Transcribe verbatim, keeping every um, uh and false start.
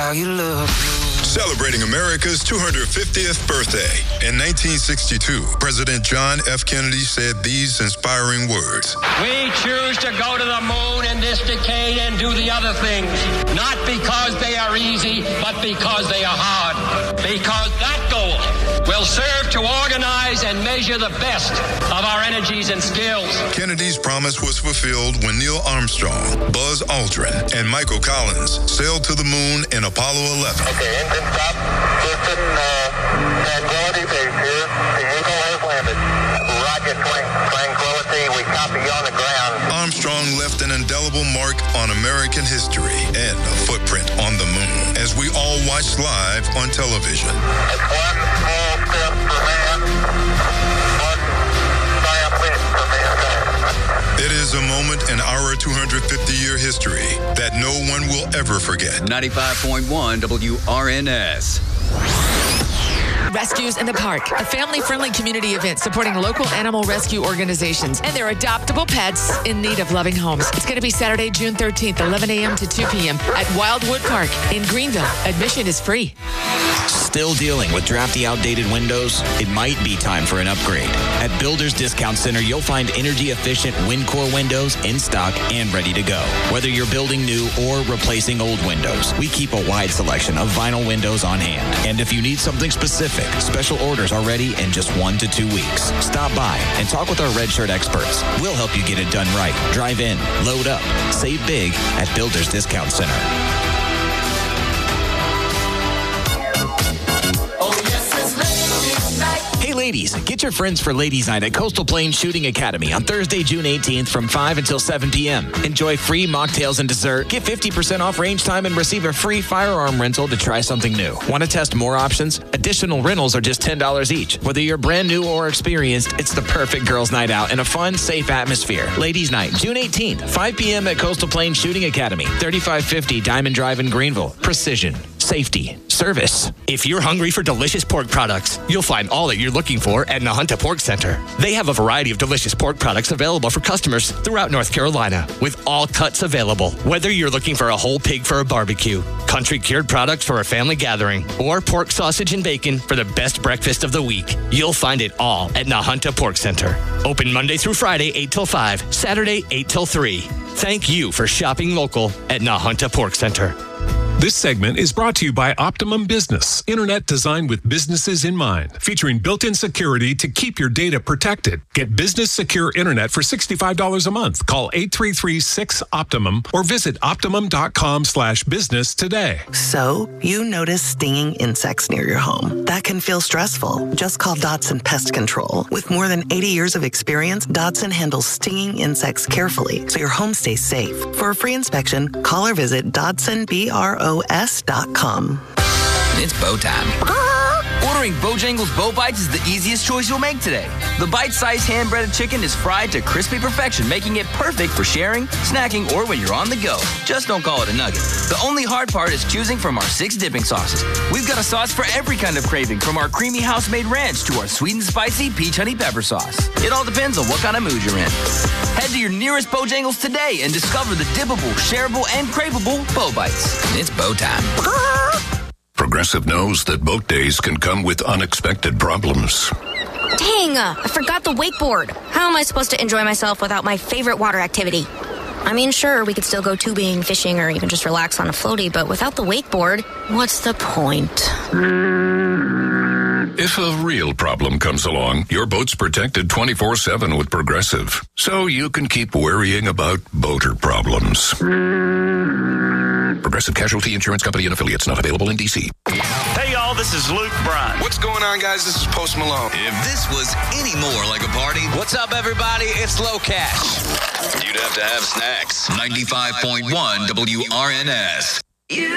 how you look. Celebrating America's two hundred fiftieth birthday. In nineteen sixty-two, President John F. Kennedy said these inspiring words. We choose to go to the moon in this decade and do the other things, not because they are easy, but because they are hard. Because that goal will serve to organize and measure the best of our energies and skills. Kennedy's promise was fulfilled when Neil Armstrong, Buzz Aldrin, and Michael Collins sailed to the moon in Apollo eleven. Okay, engine stop. Houston, uh, Tranquility Base here. The Eagle has landed. Roger, Tranquility. We copy you on the ground. Armstrong left an indelible mark on American history and a footprint on the moon as we all watched live on television. It's one small step for man, one giant leap for mankind. It is a moment in our two hundred fifty-year history that no one will ever forget. ninety-five point one W R N S. Rescues in the Park, a family-friendly community event supporting local animal rescue organizations and their adoptable pets in need of loving homes. It's going to be Saturday, June thirteenth, eleven a.m. to two p.m. at Wildwood Park in Greenville. Admission is free. Still dealing with drafty, outdated windows? It might be time for an upgrade. At Builders Discount Center, you'll find energy-efficient WinCore windows in stock and ready to go. Whether you're building new or replacing old windows, we keep a wide selection of vinyl windows on hand. And if you need something specific, special orders are ready in just one to two weeks. Stop by and talk with our Red Shirt experts. We'll help you get it done right. Drive in, load up, save big at Builders Discount Center. Hey ladies, get your friends for Ladies Night at Coastal Plains Shooting Academy on Thursday, June eighteenth from five until seven p.m. Enjoy free mocktails and dessert, get fifty percent off range time, and receive a free firearm rental to try something new. Want to test more options? Additional rentals are just ten dollars each. Whether you're brand new or experienced, it's the perfect girls' night out in a fun, safe atmosphere. Ladies Night, June eighteenth, five p.m. at Coastal Plains Shooting Academy, thirty-five fifty Diamond Drive in Greenville. Precision, safety, service. If you're hungry for delicious pork products, you'll find all that you're looking for at Nahunta Pork Center. They have a variety of delicious pork products available for customers throughout North Carolina, with all cuts available. Whether you're looking for a whole pig for a barbecue, country cured products for a family gathering, or pork sausage and bacon for the best breakfast of the week, you'll find it all at Nahunta Pork Center. Open Monday through Friday, eight till five, Saturday, eight till three. Thank you for shopping local at Nahunta Pork Center. This segment is brought to you by Optimum Business, internet designed with businesses in mind, featuring built-in security to keep your data protected. Get business secure internet for sixty-five dollars a month. Call eight three three, six, Optimum or visit optimum.com slash business today. So, you notice stinging insects near your home. That can feel stressful. Just call Dotson Pest Control. With more than eighty years of experience, Dotson handles stinging insects carefully so your home stays safe. For a free inspection, call or visit Dotson B R O S dot com. It's bow time. Ordering Bojangles Bow Bites is the easiest choice you'll make today. The bite-sized hand-breaded chicken is fried to crispy perfection, making it perfect for sharing, snacking, or when you're on the go. Just don't call it a nugget. The only hard part is choosing from our six dipping sauces. We've got a sauce for every kind of craving, from our creamy house-made ranch to our sweet and spicy peach honey pepper sauce. It all depends on what kind of mood you're in. Head to your nearest Bojangles today and discover the dippable, shareable, and craveable Bow Bites. It's bow time. Progressive knows that boat days can come with unexpected problems. Dang, uh, I forgot the wakeboard. How am I supposed to enjoy myself without my favorite water activity? I mean, sure, we could still go tubing, fishing, or even just relax on a floaty, but without the wakeboard, what's the point? If a real problem comes along, your boat's protected twenty-four seven with Progressive, so you can keep worrying about boater problems. Progressive Casualty Insurance Company and Affiliates, not available in D C. Hey, y'all, this is Luke Bryan. What's going on, guys? This is Post Malone. If this was any more like a party, what's up, everybody? It's Low Cash. You'd have to have snacks. ninety-five point one W R N S. You